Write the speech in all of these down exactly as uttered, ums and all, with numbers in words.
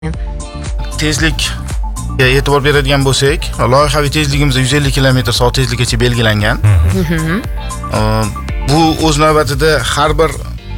Tezlik e'tibor beradigan bo'lsak, loyihaviy tezligimiz yuz ellik kilometr soat tezlikgacha belgilangan. Bu o'z navbatida har bir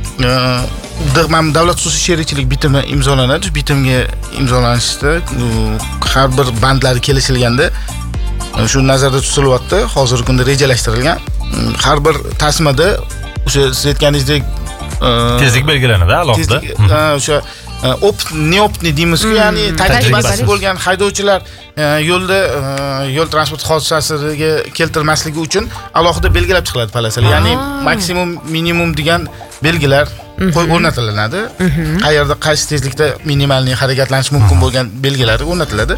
davlat xususiy sherikchilik bitimi imzolanadi. Bitimga imzolanishda har bir bandlari kelishilganda shu nazarda tutilyapti. Hozirgi kunda rejalashtirilgan. Har bir tasmada o'sha siz aytganingizdek tezlik belgilanadi alohida. O'sha opt neoptni deymizku, ya'ni tajribasiz bo'lgan haydovchilar yo'lda yo'l transport hodisasiga keltirmasligi uchun alohida belgilab chiqiladi palasalar. Ya'ni maksimum, minimum degan belgilar qo'yib o'rnatiladi. Qayerda qaysi tezlikda minimalniy harakatlanish mumkin bo'lgan belgilar o'rnatiladi.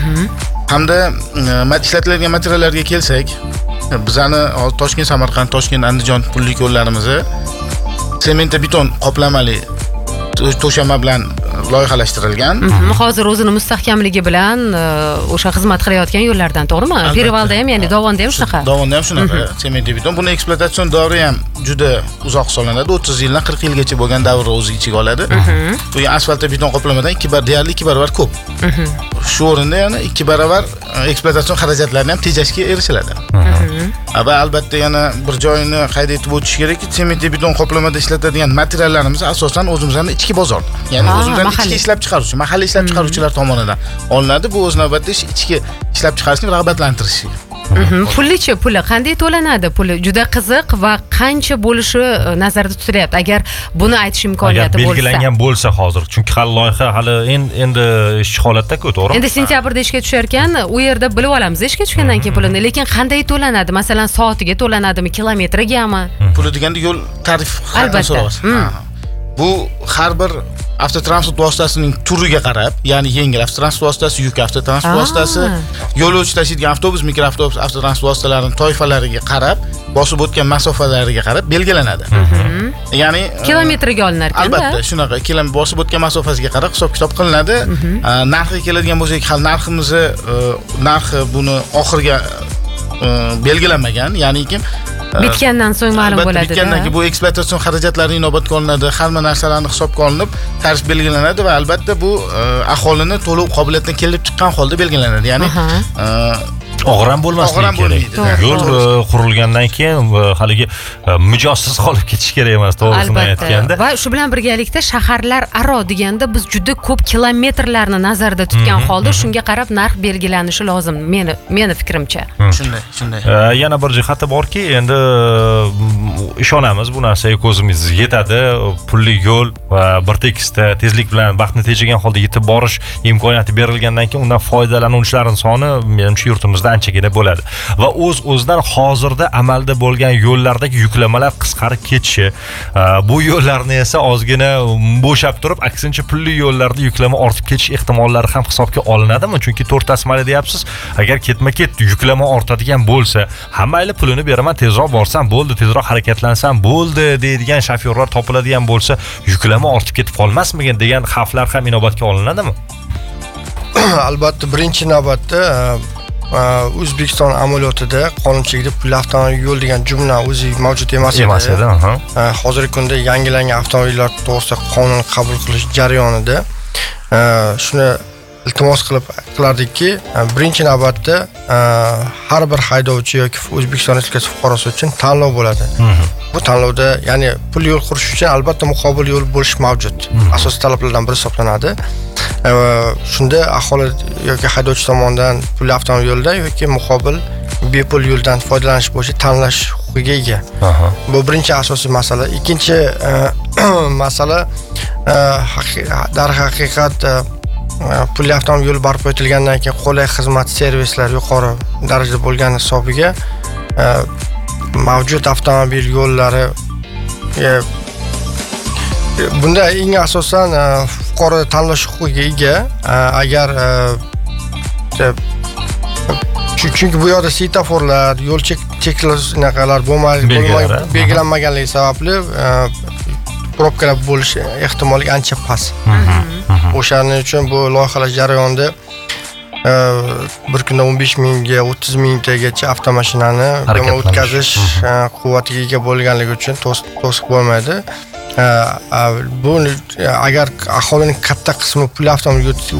Hamda ishlatiladigan materiallarga kelsak, bizani Toshkent, Samarqand, Toshkent, Andijon pullik yo'llarimizni sement beton qoplamali to'shama bilan loyihalashtirilgan. Hozir o'zini mustahkamligi bilan o'sha xizmat qilayotgan yo'llardan, to'g'rimi? Perivalda ham, ya'ni Dovonda ham shunaqa. Dovonda ham shunaqa, sement beton. Buni ekspluatatsion davri ham juda uzoq hisoblanadi. o'ttiz yildan qirq yilgacha bo'lgan davrni o'z ichiga oladi. Bu asfalt beton qoplamadan ikki bar deyarli ikki barobar ko'p. Shu o'rinda yana ikki barobar ekspluatatsion xarajatlarni ham tejashga erishiladi. Va albatta yana bir joyini qayd etib o'tish kerakki, sement beton qoplamada ishlatadigan materiallarimiz asosan o'zimizning ichki bozor, ya'ni o'zimizning ichki ishlab chiqaruvchi, mahalliy ishlab chiqaruvchilar tomonidan olinadi. Bu o'z navbatida ichki ishlab chiqarishni rag'batlantirishi. Pullichi puli qanday to'lanadi? Puli juda qiziq va qancha bo'lishi nazarda tutilyapti agar buni aytish imkoniyati bo'lsa. Belgilangan bo'lsa hozir, chunki hali loyiha hali endi ishchi holatda-ku, to'g'rimi? Endi sentyabrda ishga tushar ekan, u yerda bilib olamiz ishga tushgandan keyin pulini. Lekin qanday to'lanadi? Masalan, soatiga to'lanadimi, kilometrigami? Puli deganda yo'l tarif so'rayapsiz. Bu har bir avtotransport vositasining turiga qarab, ya'ni yengil avtotransport vositasi, yuk avtotransport vositasi, yo'lovchi tashiydigan avtobus, mikroavtobus avtotransport vositalarining toifalariga qarab, bosib o'tgan masofalariga qarab belgilanadi. Ya'ni kilometrga olinar ekan. Albatta, shunaqa kilometr bosib o'tgan masofasiga qarab hisob-kitob qilinadi. Narxiga keladigan bo'lsak, hali narximizni narxi buni oxirga belgilanmagan, ya'ni kim bitgandan so'ng ma'lum bo'ladi. Bitgandan keyin bu ekspluatatsion xarajatlarni inobatga olinadi, hamma narsalarni hisobga olinib, tarif belgilanadi va albatta bu aholini to'lov qobiliyatidan kelib chiqqan holda belgilanadi. Ya'ni og'ir ham bo'lmasligi kerak. Yo'l qurilgandan keyin haligi mijozsiz qolib ketish kerak emas, to'g'risini aytganda. Va shu bilan birgalikda shaharlar aro deganda biz juda ko'p kilometrlarni nazarda tutgan holda shunga qarab narx belgilanishi lozim. Meni meni fikrimcha. Shunday, shunday. Yana bir jihati borki, endi ishonamiz bu narsaga ko'zimiz yetadi. Pulli yo'l va bir tekisda tezlik bilan vaqtni tejagan holda yetib borish imkoniyati berilgandan keyin undan foydalanuvchilarning soni menimcha yurtimizda anchagina bo'ladi va o'z o'zidan hozirda amalda bo'lgan yo'llardagi yuklamalar qisqarib ketishi, bu yo'llarni esa ozgina bo'shab turib, aksincha pulli yo'llarda yuklama ortib ketish ehtimollari ham hisobga olinadimi? Chunki to'rt tasmali deyapsiz, agar ketma-ket yuklama ortadigan bo'lsa, hammayli pulini beraman, tezroq borsam bo'ldi, tezroq harakatlansam bo'ldi deydigan shofyorlar topiladigan bo'lsa, yuklama ortib ketib qolmasmikin degan xavflar ham inobatga olinadimi? Albatta, birinchi navbatda O'zbekiston amaliyotida qonunchilikda pulli avtomobil yo'l degan jumla o'zi mavjud emas edi. Hozirgi kunda yangilangan avtomobillar to'g'risida qonun qabul qilish jarayonida shuni iltimos qilib qilardikki, birinchi navbatda har bir haydovchi yoki O'zbekiston Respublikasi fuqarosi uchun tanlov bo'ladi. Bu tanlovda, ya'ni pul yo'l qurish uchun albatta muqobil yo'l bo'lish mavjud. Asosiy talablardan biri hisoblanadi. Shunda aholi yoki haydovchi tomonidan pulli avtomobil yo'lida yoki muqobil bepul yo'ldan foydalanish bo'yicha tanlash huquqiga ega. Bu birinchi asosiy masala. Ikkinchi masala, darhaqiqat pulli avtomobil yo'li barpo etilgandan keyin qulay xizmat, servislar yuqori darajada bo'lgani hisobiga mavjud avtomobil yo'llari bunda eng asosan fuqaro tanlash huquqiga ega. Agar chunki bu yerda svetoforlar, yo'l cheklash naqalar belgilanmaganligi sababli probkalar bo'lish ehtimoli ancha past. O'shaning uchun bu loyihalash jarayonida bir kunda o'n besh mingga o'ttiz mingtagacha avtomashinani o'tkazish quvvatiga ega bo'lganligi uchun to'siq bo'lmaydi. bu agar aholining katta qismi pulli avtomobil